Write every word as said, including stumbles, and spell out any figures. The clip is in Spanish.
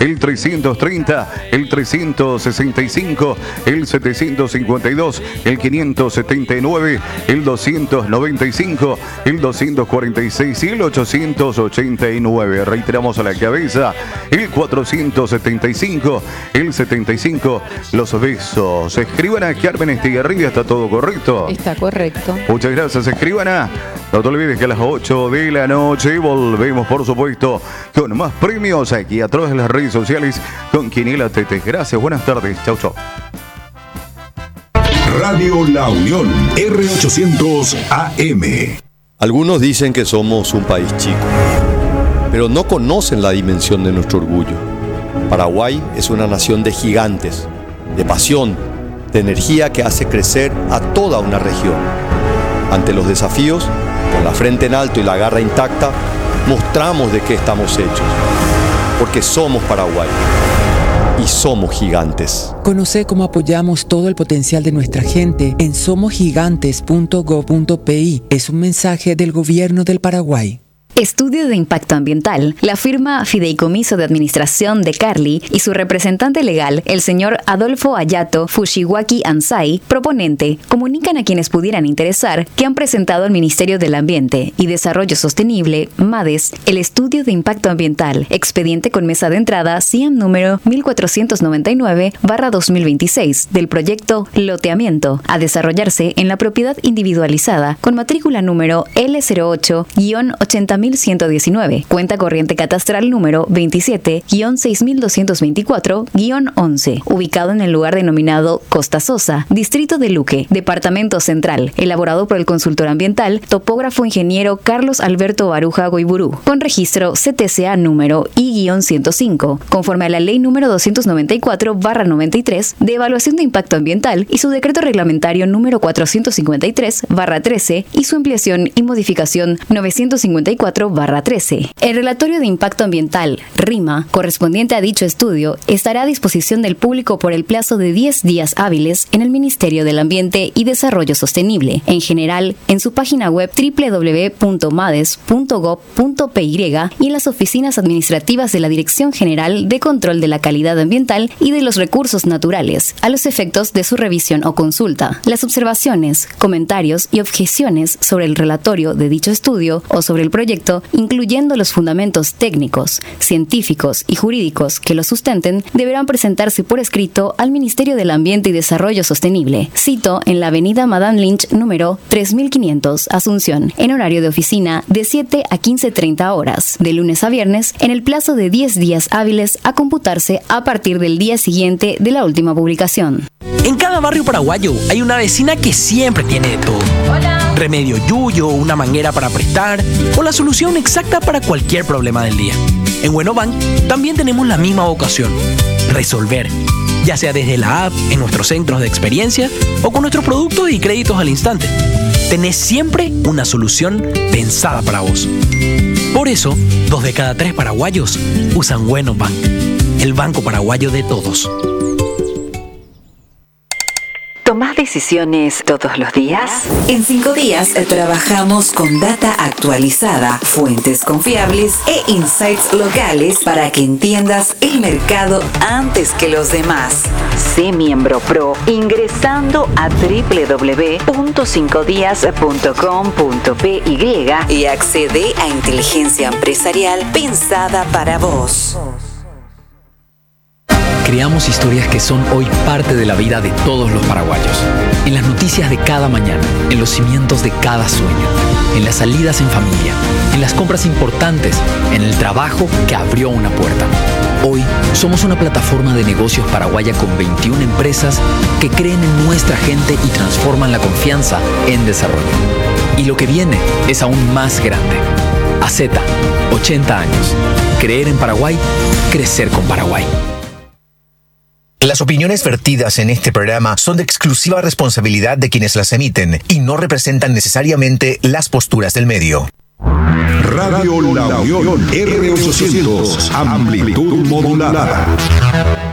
el trescientos treinta, el trescientos sesenta y cinco, el setecientos cincuenta y dos, el quinientos setenta y nueve, el doscientos noventa y cinco, el doscientos cuarenta y seis y el ochocientos ochenta y nueve. Reiteramos a la cabeza, el cuatrocientos setenta y cinco, el setenta y cinco. Los besos. Escriban Carmen Estigarribia, ¿está todo correcto? Está correcto. Muchas gracias, escribana. No te olvides que a las ocho de la noche volvemos, por supuesto, con más premios aquí a través de las redes sociales con Quiniela Tete. Gracias, buenas tardes. Chau, chau. Radio La Unión, R ochocientos A M. Algunos dicen que somos un país chico, pero no conocen la dimensión de nuestro orgullo. Paraguay es una nación de gigantes, de pasión, de energía que hace crecer a toda una región. Ante los desafíos, con la frente en alto y la garra intacta, mostramos de qué estamos hechos. Porque somos Paraguay y somos gigantes. Conoce cómo apoyamos todo el potencial de nuestra gente en somos gigantes punto gob punto pi. Es un mensaje del Gobierno del Paraguay. Estudio de impacto ambiental. La firma Fideicomiso de Administración de Carly y su representante legal, el señor Adolfo Ayato Fushiwaki Ansai, proponente, comunican a quienes pudieran interesar que han presentado al Ministerio del Ambiente y Desarrollo Sostenible, MADES, el estudio de impacto ambiental, expediente con mesa de entrada C I A M número mil cuatrocientos noventa y nueve barra dos mil veintiséis del proyecto Loteamiento, a desarrollarse en la propiedad individualizada con matrícula número L cero ocho guión ochenta mil ciento diecinueve, cuenta corriente catastral número veintisiete guión seis mil doscientos veinticuatro guión once, ubicado en el lugar denominado Costa Sosa, distrito de Luque, departamento central, elaborado por el consultor ambiental, topógrafo ingeniero Carlos Alberto Baruja Goiburú, con registro C T C A número I ciento cinco, conforme a la ley número doscientos noventa y cuatro barra noventa y tres de evaluación de impacto ambiental y su decreto reglamentario número cuatrocientos cincuenta y tres barra trece y su ampliación y modificación novecientos cincuenta y cuatro barra trece. El relatorio de impacto ambiental, RIMA, correspondiente a dicho estudio, estará a disposición del público por el plazo de diez días hábiles en el Ministerio del Ambiente y Desarrollo Sostenible, en general, en su página web doble u doble u doble u punto mades punto gob punto py y en las oficinas administrativas de la Dirección General de Control de la Calidad Ambiental y de los Recursos Naturales, a los efectos de su revisión o consulta. Las observaciones, comentarios y objeciones sobre el relatorio de dicho estudio o sobre el proyecto, incluyendo los fundamentos técnicos, científicos y jurídicos que lo sustenten, deberán presentarse por escrito al Ministerio del Ambiente y Desarrollo Sostenible. Cito en la avenida Madame Lynch número tres mil quinientos, Asunción, en horario de oficina de siete a quince treinta horas, de lunes a viernes, en el plazo de diez días hábiles a computarse a partir del día siguiente de la última publicación. En cada barrio paraguayo hay una vecina que siempre tiene de todo. Hola. Remedio yuyo, una manguera para prestar o la solución exacta para cualquier problema del día. En Buenobank también tenemos la misma vocación: resolver, ya sea desde la app, en nuestros centros de experiencia o con nuestros productos y créditos al instante. Tenés siempre una solución pensada para vos. Por eso, dos de cada tres paraguayos usan Buenobank, el banco paraguayo de todos. ¿Tomás decisiones todos los días? En cinco días trabajamos con data actualizada, fuentes confiables e insights locales para que entiendas el mercado antes que los demás. Sé miembro pro ingresando a doble u doble u doble u punto cinco días punto com punto py y accede a inteligencia empresarial pensada para vos. Creamos historias que son hoy parte de la vida de todos los paraguayos. En las noticias de cada mañana, en los cimientos de cada sueño, en las salidas en familia, en las compras importantes, en el trabajo que abrió una puerta. Hoy somos una plataforma de negocios paraguaya con veintiuna empresas que creen en nuestra gente y transforman la confianza en desarrollo. Y lo que viene es aún más grande. A Z, ochenta años. Creer en Paraguay, crecer con Paraguay. Las opiniones vertidas en este programa son de exclusiva responsabilidad de quienes las emiten y no representan necesariamente las posturas del medio. Radio La Unión, R ochocientos, amplitud modulada.